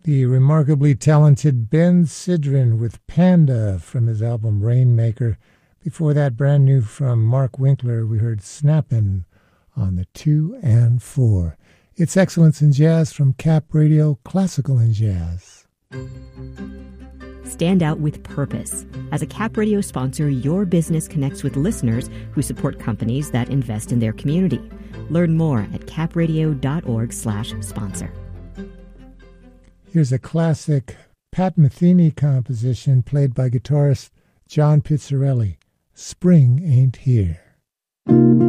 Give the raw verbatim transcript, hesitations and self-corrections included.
The remarkably talented Ben Sidran with Panda from his album Rainmaker. Before that, brand new from Mark Winkler, we heard Snappin' on the two and four. It's Excellence in Jazz from Cap Radio, Classical and Jazz. Stand out with purpose. As a Cap Radio sponsor, your business connects with listeners who support companies that invest in their community. Learn more at capradio.org slash sponsor. Here's a classic Pat Metheny composition played by guitarist John Pizzarelli, Spring Ain't Here.